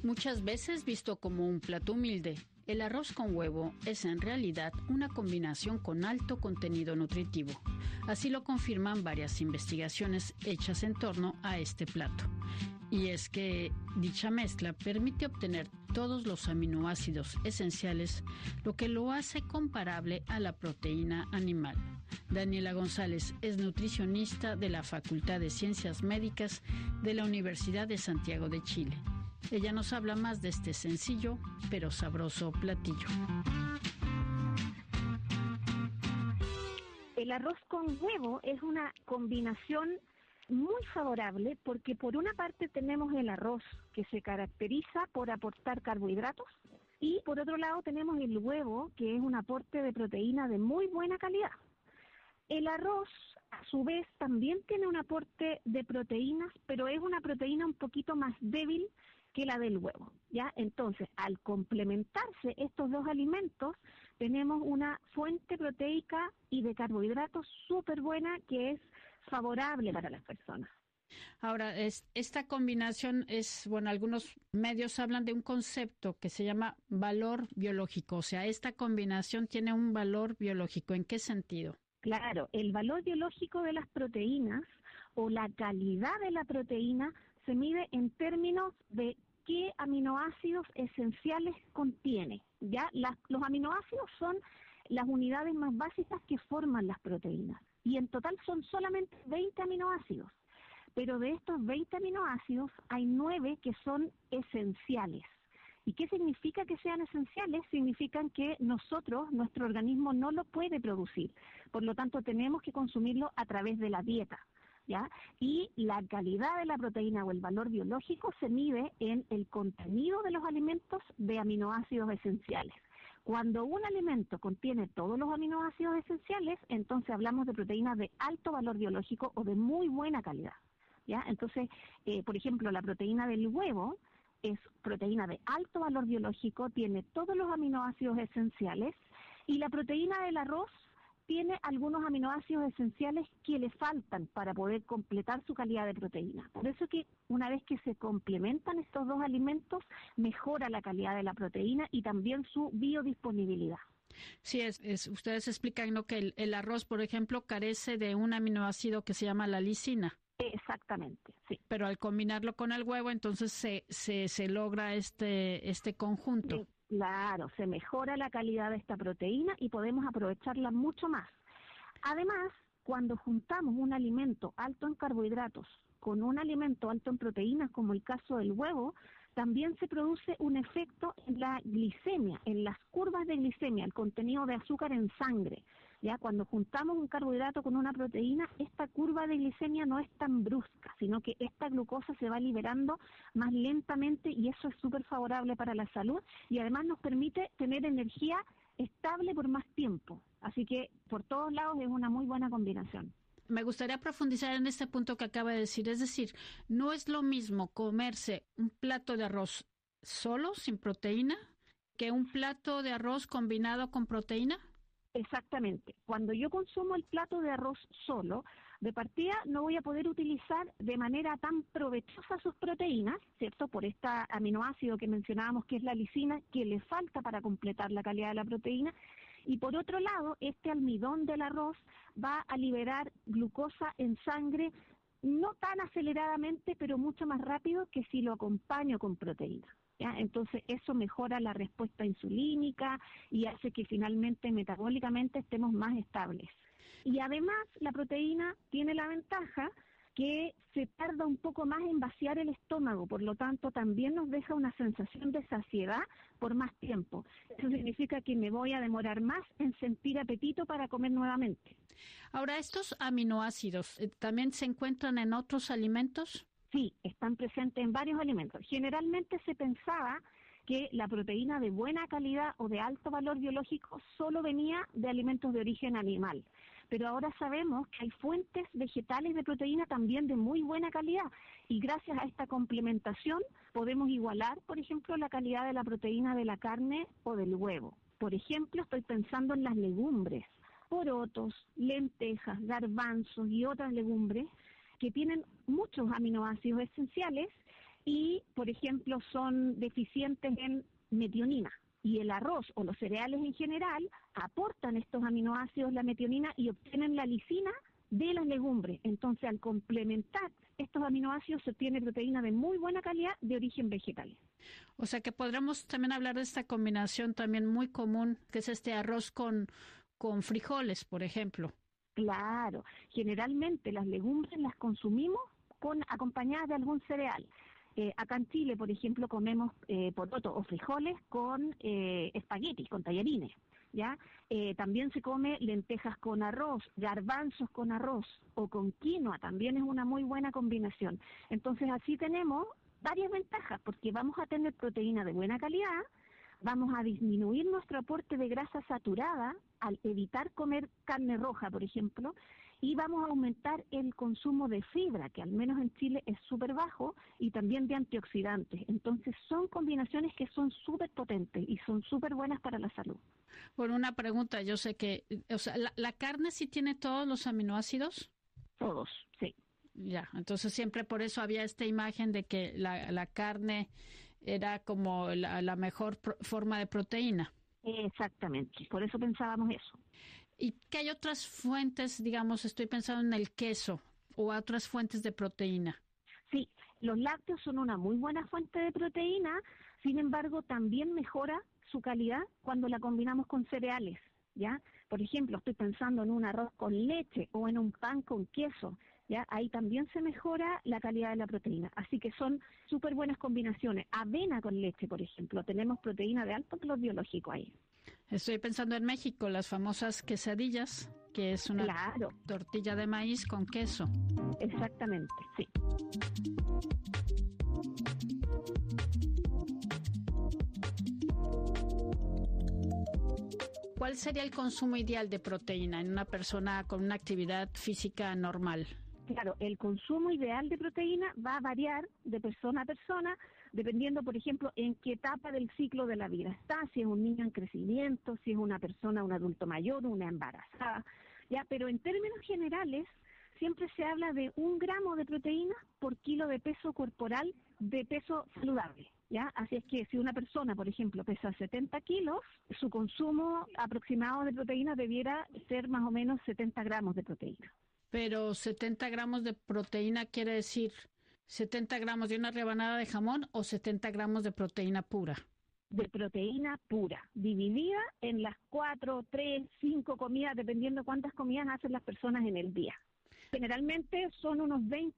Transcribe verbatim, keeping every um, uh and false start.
Muchas veces visto como un plato humilde, el arroz con huevo es en realidad una combinación con alto contenido nutritivo. Así lo confirman varias investigaciones hechas en torno a este plato. Y es que dicha mezcla permite obtener todos los aminoácidos esenciales, lo que lo hace comparable a la proteína animal. Daniela González es nutricionista de la Facultad de Ciencias Médicas de la Universidad de Santiago de Chile. Ella nos habla más de este sencillo pero sabroso platillo. El arroz con huevo es una combinación muy favorable porque por una parte tenemos el arroz que se caracteriza por aportar carbohidratos y por otro lado tenemos el huevo que es un aporte de proteína de muy buena calidad. El arroz a su vez también tiene un aporte de proteínas, pero es una proteína un poquito más débil que la del huevo, ¿ya? Entonces, al complementarse estos dos alimentos, tenemos una fuente proteica y de carbohidratos súper buena que es favorable para las personas. Ahora, es, esta combinación es, bueno, algunos medios hablan de un concepto que se llama valor biológico, o sea, esta combinación tiene un valor biológico. ¿En qué sentido? Claro, el valor biológico de las proteínas o la calidad de la proteína se mide en términos de qué aminoácidos esenciales contiene. Ya las, los aminoácidos son las unidades más básicas que forman las proteínas y en total son solamente veinte aminoácidos, pero de estos veinte aminoácidos hay nueve que son esenciales. ¿Y qué significa que sean esenciales? Significan que nosotros, nuestro organismo no lo puede producir, por lo tanto tenemos que consumirlo a través de la dieta. ¿Ya? Y la calidad de la proteína o el valor biológico se mide en el contenido de los alimentos de aminoácidos esenciales. Cuando un alimento contiene todos los aminoácidos esenciales, entonces hablamos de proteínas de alto valor biológico o de muy buena calidad. ¿Ya? Entonces, eh, por ejemplo, la proteína del huevo es proteína de alto valor biológico, tiene todos los aminoácidos esenciales, y la proteína del arroz tiene algunos aminoácidos esenciales que le faltan para poder completar su calidad de proteína. Por eso que una vez que se complementan estos dos alimentos, mejora la calidad de la proteína y también su biodisponibilidad. Sí, es, es, ustedes explican, ¿no?, que el, el arroz, por ejemplo, carece de un aminoácido que se llama la lisina. Exactamente, sí. Pero al combinarlo con el huevo, entonces se, se, se logra este, este conjunto. Sí. Claro, se mejora la calidad de esta proteína y podemos aprovecharla mucho más. Además, cuando juntamos un alimento alto en carbohidratos con un alimento alto en proteínas, como el caso del huevo, también se produce un efecto en la glicemia, en las curvas de glicemia, el contenido de azúcar en sangre. Ya cuando juntamos un carbohidrato con una proteína, esta curva de glicemia no es tan brusca, sino que esta glucosa se va liberando más lentamente y eso es súper favorable para la salud y además nos permite tener energía estable por más tiempo. Así que por todos lados es una muy buena combinación. Me gustaría profundizar en este punto que acaba de decir, es decir, no es lo mismo comerse un plato de arroz solo, sin proteína, que un plato de arroz combinado con proteína. Exactamente. Cuando yo consumo el plato de arroz solo, de partida no voy a poder utilizar de manera tan provechosa sus proteínas, ¿cierto? Por este aminoácido que mencionábamos que es la lisina, que le falta para completar la calidad de la proteína. Y por otro lado, este almidón del arroz va a liberar glucosa en sangre, no tan aceleradamente, pero mucho más rápido que si lo acompaño con proteína. ¿Ya? Entonces eso mejora la respuesta insulínica y hace que finalmente metabólicamente estemos más estables. Y además la proteína tiene la ventaja que se tarda un poco más en vaciar el estómago, por lo tanto también nos deja una sensación de saciedad por más tiempo. Eso significa que me voy a demorar más en sentir apetito para comer nuevamente. Ahora, ¿estos aminoácidos eh, también se encuentran en otros alimentos? Sí, están presentes en varios alimentos. Generalmente se pensaba que la proteína de buena calidad o de alto valor biológico solo venía de alimentos de origen animal. Pero ahora sabemos que hay fuentes vegetales de proteína también de muy buena calidad y gracias a esta complementación podemos igualar, por ejemplo, la calidad de la proteína de la carne o del huevo. Por ejemplo, estoy pensando en las legumbres, porotos, lentejas, garbanzos y otras legumbres que tienen muchos aminoácidos esenciales y, por ejemplo, son deficientes en metionina. Y el arroz o los cereales en general aportan estos aminoácidos, la metionina, y obtienen la lisina de las legumbres. Entonces, al complementar estos aminoácidos, se obtiene proteína de muy buena calidad de origen vegetal. O sea que podremos también hablar de esta combinación también muy común, que es este arroz con, con frijoles, por ejemplo. Claro, generalmente las legumbres las consumimos con acompañadas de algún cereal. Eh, acá en Chile, por ejemplo, comemos eh, poroto o frijoles con eh, espaguetis, con tallarines, ¿ya? Eh, también se come lentejas con arroz, garbanzos con arroz o con quinoa, también es una muy buena combinación. Entonces así tenemos varias ventajas, porque vamos a tener proteína de buena calidad, vamos a disminuir nuestro aporte de grasa saturada al evitar comer carne roja, por ejemplo, y vamos a aumentar el consumo de fibra, que al menos en Chile es súper bajo, y también de antioxidantes. Entonces son combinaciones que son súper potentes y son súper buenas para la salud. Por una pregunta, yo sé que, o sea, ¿la, la carne sí tiene todos los aminoácidos? Todos, sí. Ya, entonces siempre por eso había esta imagen de que la, la carne era como la, la mejor pro- forma de proteína. Exactamente, por eso pensábamos eso. ¿Y que hay otras fuentes, digamos, estoy pensando en el queso o otras fuentes de proteína? Sí, los lácteos son una muy buena fuente de proteína, sin embargo, también mejora su calidad cuando la combinamos con cereales, ¿ya? Por ejemplo, estoy pensando en un arroz con leche o en un pan con queso, ¿ya? Ahí también se mejora la calidad de la proteína. Así que son súper buenas combinaciones. Avena con leche, por ejemplo, tenemos proteína de alto valor biológico ahí. Estoy pensando en México, las famosas quesadillas, que es una Claro, tortilla de maíz con queso. exactamente, sí. ¿Cuál sería el consumo ideal de proteína en una persona con una actividad física normal? Claro, el consumo ideal de proteína va a variar de persona a persona, dependiendo, por ejemplo, en qué etapa del ciclo de la vida está, si es un niño en crecimiento, si es una persona, un adulto mayor, una embarazada, ya, pero en términos generales, siempre se habla de un gramo de proteína por kilo de peso corporal de peso saludable, ¿ya? Así es que si una persona, por ejemplo, pesa setenta kilos, su consumo aproximado de proteína debiera ser más o menos setenta gramos de proteína. Pero setenta gramos de proteína quiere decir setenta gramos de una rebanada de jamón o setenta gramos de proteína pura. De proteína pura, dividida en las cuatro, tres, cinco comidas, dependiendo cuántas comidas hacen las personas en el día. Generalmente son unos veinte